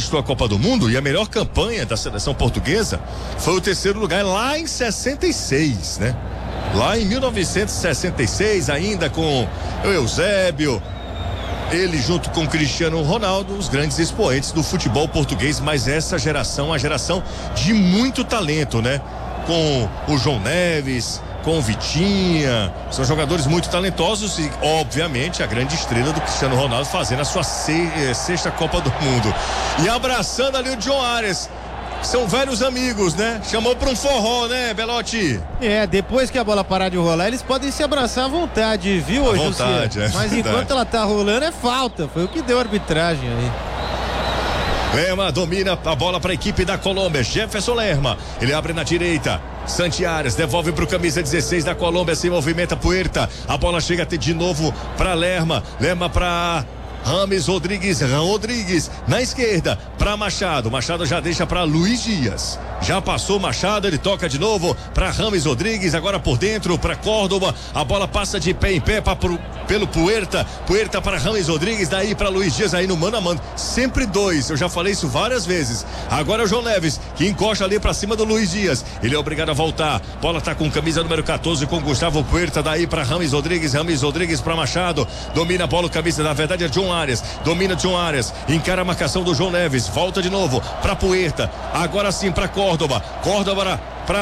conquistou a Copa do Mundo e a melhor campanha da seleção portuguesa foi o 3º lugar lá em 66, né? Lá em 1966, ainda com o Eusébio, ele junto com Cristiano Ronaldo, os grandes expoentes do futebol português, mas essa geração, a geração de muito talento, né? Com o João Neves, com o Vitinha, são jogadores muito talentosos e, obviamente, a grande estrela do Cristiano Ronaldo fazendo a sua sexta Copa do Mundo. E abraçando ali o John Arias. São velhos amigos, né? Chamou pra um forró, né, Belotti? Depois que a bola parar de rolar, eles podem se abraçar à vontade, viu, à vontade, Mas enquanto ela tá rolando, é falta. Foi o que deu a arbitragem aí. Lerma domina a bola para a equipe da Colômbia. Jefferson Lerma, ele abre na direita. Santiares devolve para o camisa 16 da Colômbia, se movimenta Puerta. A bola chega de novo para Lerma. Lerma para Rames Rodrigues na esquerda para Machado. Machado já deixa para Luiz Dias. Já passou Machado, ele toca de novo para Rames Rodrigues, agora por dentro para Córdoba. A bola passa de pé em pé pelo Puerta para Rames Rodrigues, daí para Luiz Dias aí no mano a mano. Sempre dois, eu já falei isso várias vezes. Agora é o João Neves que encosta ali para cima do Luiz Dias. Ele é obrigado a voltar. Bola tá com camisa número 14 com Gustavo Puerta, daí para Rames Rodrigues para Machado. Domina a bola, o camisa da verdade é John Arias. Domina John Arias, encara a marcação do João Neves, volta de novo para Puerta. Agora sim para Córdoba para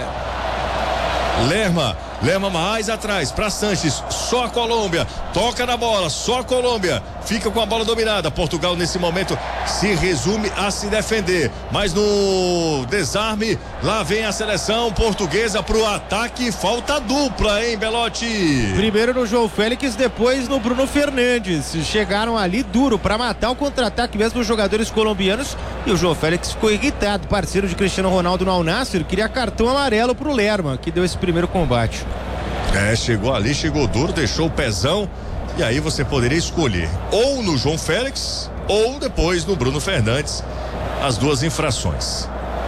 Lerma mais atrás para Sanches, só a Colômbia toca na bola, só a Colômbia fica com a bola dominada. Portugal nesse momento se resume a se defender, mas no desarme lá vem a seleção portuguesa pro ataque. Falta dupla, hein, Belotti? Primeiro no João Félix, depois no Bruno Fernandes. Chegaram ali duro para matar o contra-ataque mesmo dos jogadores colombianos, e o João Félix ficou irritado. Parceiro de Cristiano Ronaldo no Al Nassr queria cartão amarelo pro Lerma, que deu esse primeiro combate. Chegou ali, chegou duro, deixou o pezão, e aí você poderia escolher ou no João Félix ou depois no Bruno Fernandes as duas infrações.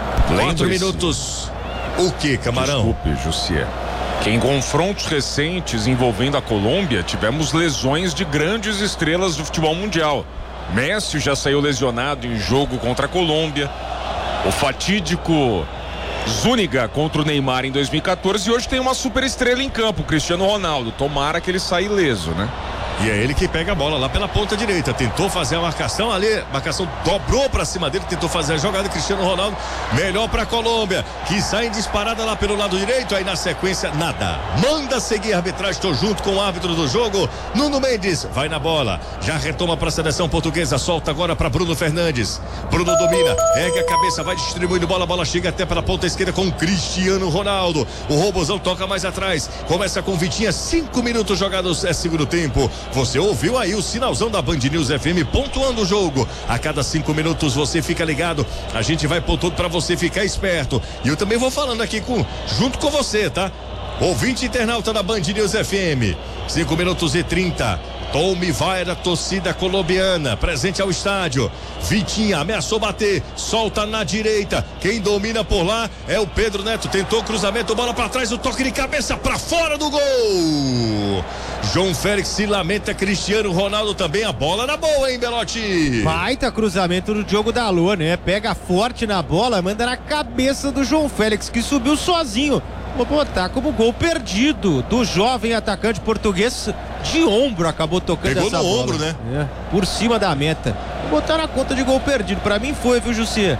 4 minutos. O que, Camarão? Desculpe, Jussier, que em confrontos recentes envolvendo a Colômbia tivemos lesões de grandes estrelas do futebol mundial. Messi já saiu lesionado em jogo contra a Colômbia, o fatídico Zúñiga contra o Neymar em 2014, e hoje tem uma super estrela em campo, Cristiano Ronaldo. Tomara que ele saia ileso, né? E é ele que pega a bola lá pela ponta direita, tentou fazer a marcação ali, marcação dobrou pra cima dele, tentou fazer a jogada. Cristiano Ronaldo, melhor pra Colômbia, que sai em disparada lá pelo lado direito, aí na sequência nada, manda seguir a arbitragem. Estou junto com o árbitro do jogo, Nuno Mendes, vai na bola, já retoma pra seleção portuguesa, solta agora pra Bruno Fernandes. Bruno domina, ergue a cabeça, vai distribuindo bola, a bola chega até pela ponta esquerda com Cristiano Ronaldo. O Robozão toca mais atrás, começa com Vitinha. 5 minutos jogados, segundo tempo. Você ouviu aí o sinalzão da Band News FM pontuando o jogo. A cada 5 minutos você fica ligado, a gente vai pontuando pra você ficar esperto. E eu também vou falando aqui junto com você, tá? Ouvinte internauta da Band News FM. 5 minutos e 30. Tome vai da torcida colombiana, presente ao estádio. Vitinha ameaçou bater, solta na direita. Quem domina por lá é o Pedro Neto. Tentou cruzamento, bola pra trás, o toque de cabeça pra fora do gol. João Félix se lamenta, Cristiano Ronaldo também. A bola na boa, hein, Belotti? Baita cruzamento do Diogo Dalot, né? Pega forte na bola, manda na cabeça do João Félix, que subiu sozinho. Vou botar como gol perdido do jovem atacante português. De ombro acabou tocando. Pegou essa no bola. Ombro, né? Por cima da meta. Vou botar na conta de gol perdido. Pra mim foi, viu, Jussi?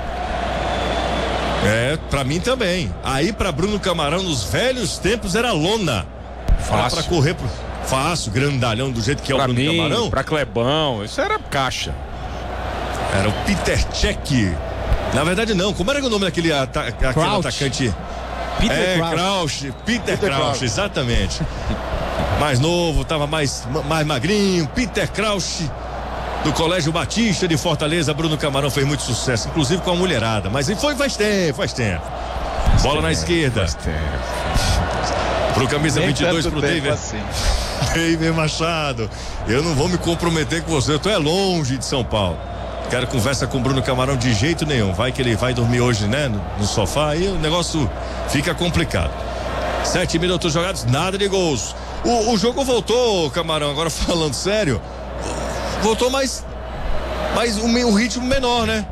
Pra mim também. Aí pra Bruno Camarão nos velhos tempos era lona. Fácil. Pra correr fácil, grandalhão do jeito que é o Bruno Camarão. Pra Clebão, isso era caixa. Era o Peter Cech. Na verdade não, como era o nome daquele atacante? Peter Crouch, exatamente. Mais novo, tava mais magrinho. Peter Crouch, do Colégio Batista de Fortaleza. Bruno Camarão fez muito sucesso, inclusive com a mulherada. Mas faz tempo. Bola na esquerda. Pro camisa 22, pro David. Assim. David Machado. Eu não vou me comprometer com você, eu tô longe de São Paulo. Quero conversa com o Bruno Camarão de jeito nenhum. Vai que ele vai dormir hoje, né? No sofá, aí o negócio fica complicado. 7 minutos jogados, nada de gols. O jogo voltou, Camarão, agora falando sério. Voltou mais um ritmo menor, né?